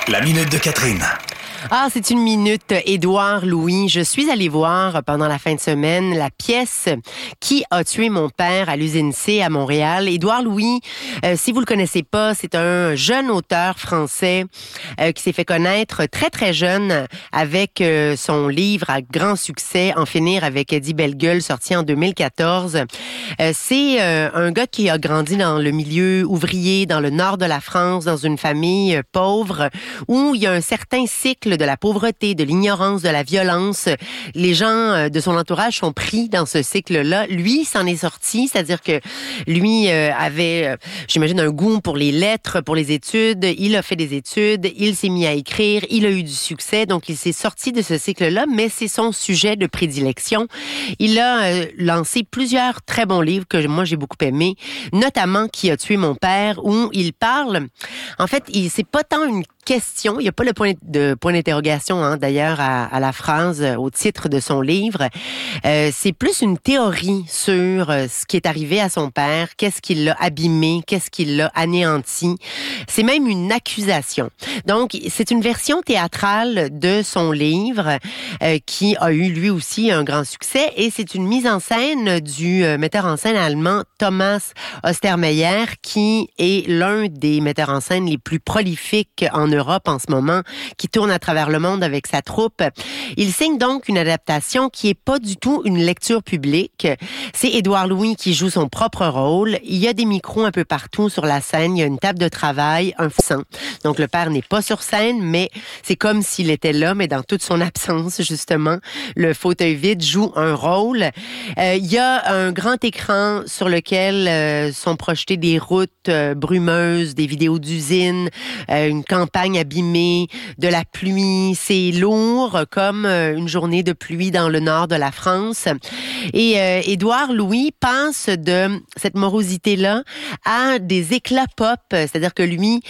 La minute de Catherine. Ah, c'est une minute. Édouard Louis. Je suis allée voir pendant la fin de semaine la pièce Qui a tué mon père à l'usine C à Montréal. Édouard Louis, si vous le connaissez pas, c'est un jeune auteur français qui s'est fait connaître très très jeune avec son livre à grand succès En finir avec Eddie Bellegueule, sorti en 2014. C'est un gars qui a grandi dans le milieu ouvrier dans le nord de la France, dans une famille pauvre où il y a un certain cycle de la pauvreté, de l'ignorance, de la violence. Les gens de son entourage sont pris dans ce cycle-là. Lui s'en est sorti, c'est-à-dire que lui avait, j'imagine, un goût pour les lettres, pour les études. Il a fait des études, il s'est mis à écrire, il a eu du succès, donc il s'est sorti de ce cycle-là, mais c'est son sujet de prédilection. Il a lancé plusieurs très bons livres que moi j'ai beaucoup aimés, notamment Qui a tué mon père, où il parle, en fait, c'est pas tant une question, il n'y a pas le point d'interrogation d'ailleurs à la phrase, au titre de son livre. C'est plus une théorie sur ce qui est arrivé à son père, qu'est-ce qui l'a abîmé, qu'est-ce qui l'a anéanti. C'est même une accusation. Donc, c'est une version théâtrale de son livre qui a eu lui aussi un grand succès et c'est une mise en scène du metteur en scène allemand Thomas Ostermeyer qui est l'un des metteurs en scène les plus prolifiques en Europe en ce moment, qui tourne à travers le monde avec sa troupe. Il signe donc une adaptation qui est pas du tout une lecture publique. C'est Édouard Louis qui joue son propre rôle. Il y a des micros un peu partout sur la scène. Il y a une table de travail, un fond. Donc le père n'est pas sur scène, mais c'est comme s'il était là, mais dans toute son absence, justement. Le fauteuil vide joue un rôle. Il y a un grand écran sur lequel sont projetées des routes brumeuses, des vidéos d'usines, une campagne abîmée, de la pluie. C'est lourd comme une journée de pluie dans le nord de la France. Et Édouard Louis passe de cette morosité-là à des éclats pop. C'est-à-dire que lui,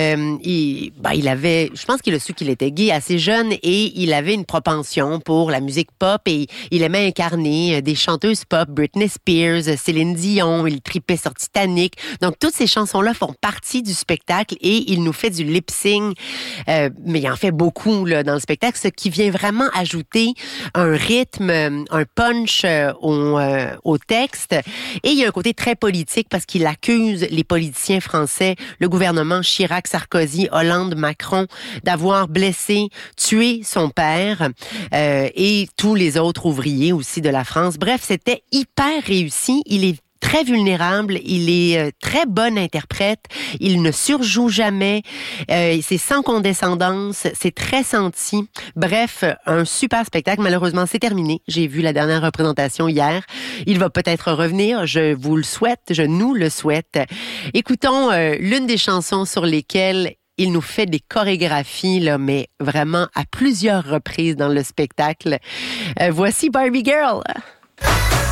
il avait, je pense qu'il a su qu'il était gay assez jeune et il avait une propension pour la musique pop et il aimait incarner des chanteuses pop, Britney Spears, Céline Dion, il tripait sur Titanic. Donc toutes ces chansons-là font partie du spectacle et il nous fait du lip-sync. Mais il en fait beaucoup là, dans le spectacle, ce qui vient vraiment ajouter un rythme, un punch au texte. Et il y a un côté très politique parce qu'il accuse les politiciens français, le gouvernement Chirac, Sarkozy, Hollande, Macron, d'avoir blessé, tué son père et tous les autres ouvriers aussi de la France. Bref, c'était hyper réussi. Il est très vulnérable, il est très bon interprète, il ne surjoue jamais, c'est sans condescendance, c'est très senti. Bref, un super spectacle. Malheureusement, c'est terminé. J'ai vu la dernière représentation hier. Il va peut-être revenir, je vous le souhaite, je nous le souhaite. Écoutons l'une des chansons sur lesquelles il nous fait des chorégraphies, là, mais vraiment à plusieurs reprises dans le spectacle. Voici Barbie Girl.